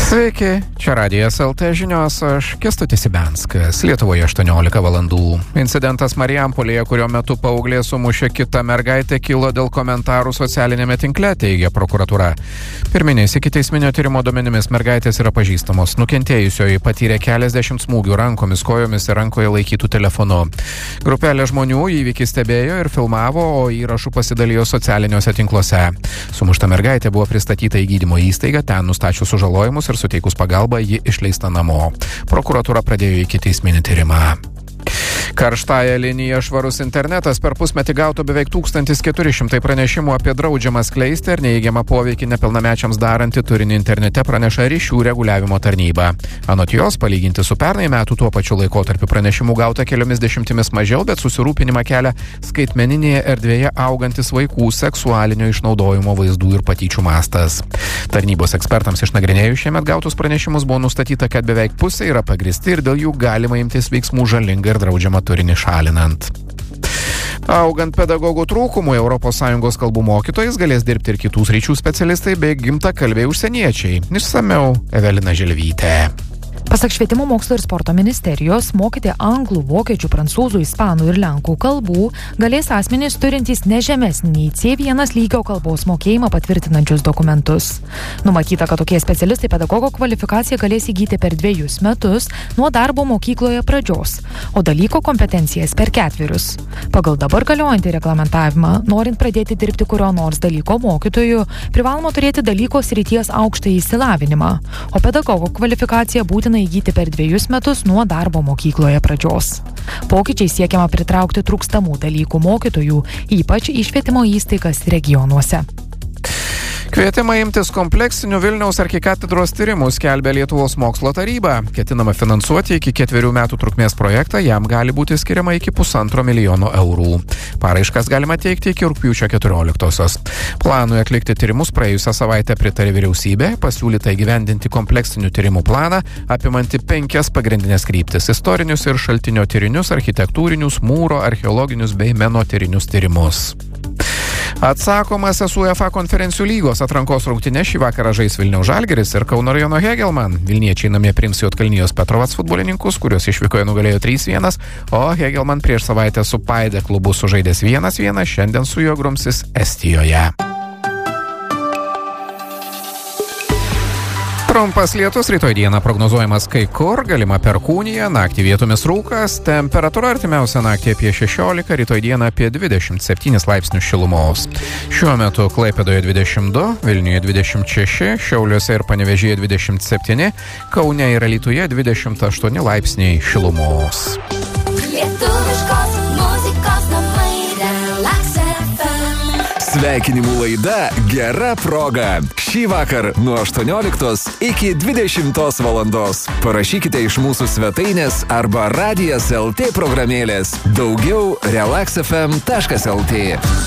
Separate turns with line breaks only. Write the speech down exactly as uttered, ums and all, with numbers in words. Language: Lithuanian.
Sveiki, čia Radijas L T žinios, aš Kęstutis Ibenskas. Lietuvoje aštuoniolika valandų. Incidentas Marijampolėje, kurio metu paauglė sumušė kitą mergaitę, kilo dėl komentarų socialinėme tinkle, teigia prokuratūra. Pirminiais ikiteisminio tyrimo duomenimis mergaitės yra pažįstamos. Nukentėjusioji patyrė keliasdešimt smūgių rankomis, kojomis ir rankoje laikytų telefonu. Grupelė žmonių įvykį stebėjo ir filmavo, o įrašų pasidalijo socialiniuose tinkluose. Sumušta mergaitė buvo pristatyta į gydymo įstaigą, ten nustačius sužalojimus ir suteikus pagalbą ji išleista namo. Prokuratūra pradėjo ikiteisminį tyrimą. Karštąją liniją Švarus internetas per pusmetį gautų beveik tūkstantis keturi šimtai pranešimų apie draudžiamą skleisti ir neįgiamą poveikį nepilnamečiams darantį turinį internete, praneša ryšių reguliavimo tarnyba. Anot jos, palyginti su pernai metų tuo pačiu laikotarpiu pranešimų gauta keliomis dešimtimis mažiau, bet susirūpinimą kelia skaitmeninėje erdvėje augantis vaikų seksualinio išnaudojimo vaizdų ir patyčių mastas. Tarnybos ekspertams išnagrinėjus šiemet gautus pranešimus buvo nustatyta, kad beveik pusė yra pagristi ir dėl jų galima imtis veiksmų žalingai ir draudžiamą turinį šalinant. Augant pedagogų trūkumui, Europos Sąjungos kalbų mokytojais galės dirbti ir kitų sričių specialistai bei gimtakalbiai užsieniečiai. Išsamiau Evelina Želvytė.
Pasak Švietimo mokslo ir sporto ministerijos, mokyti anglų, vokiečių, prancūzų, ispanų ir lenkų kalbų galės asmenys turintys ne žemesnį nei C vienas lygio kalbos mokėjimą patvirtinančius dokumentus. Numatyta, kad tokie specialistai pedagogo kvalifikaciją galės įgyti per dviejus metus nuo darbo mokykloje pradžios, o dalyko kompetencijas per ketverius. Pagal dabar galiojantį reglamentavimą, norint pradėti dirbti kurio nors dalyko mokytoju, privaloma turėti dalyko srities aukštąjį išsilavinimą, o pedagogo kvalifikacija būtina įgyti per dviejus metus nuo darbo mokykloje pradžios. Pokyčiai siekiama pritraukti trūkstamų dalykų mokytojų, ypač į švietimo įstaigas regionuose.
Kvietimą imtis kompleksinių Vilniaus arkikatedros tyrimų skelbia Lietuvos mokslo taryba. Ketinama finansuoti iki ketverių metų trukmės projektą, jam gali būti skiriama iki pusantro milijono eurų. Paraiškas galima teikti iki rugpjūčio keturioliktosios. Planui atlikti tyrimus praėjusią savaitę pritarė vyriausybė, pasiūlyta įgyvendinti kompleksinių tyrimų planą, apimantį penkias pagrindinės kryptis – istorinius ir šaltinio tyrinius, architektūrinius, mūro, archeologinius bei menotyrinius tyrimus. Atsakomasis UEFA konferencijų lygos atrankos rungtynes šį vakarą žais Vilniaus Žalgiris ir Kauno rajono Hegelman. Vilniečiai namie priims Juodkalnijos Petrovats futbolininkus, kuriuos išvykoje nugalėjo trys vienas, o Hegelman prieš savaitę su Paide klubu sužaidęs vienas vienas, šiandien su juo grumsis Estijoje. Trumpas lietus rytoj dieną prognozuojamas kai kur, galima perkūnija, naktį vietomis rūkas, temperatūra artimiausią naktį apie šešiolika, rytoj dieną apie dvidešimt septynis laipsnius šilumos. Šiuo metu Klaipėdoje dvidešimt du, Vilniuje dvidešimt šeši, Šiauliuose ir Panevėžyje dvidešimt septyni, Kaune ir Alytuje dvidešimt aštuoni laipsniai šilumos.
Lietuviškos muzikos namai Relax F M.
Sveikinimų laida Gera proga. Šį vakar nuo aštuonioliktos iki dvidešimtos valandos. Parašykite iš mūsų svetainės arba Radijas L T programėlės. Daugiau relax f m taškas l t.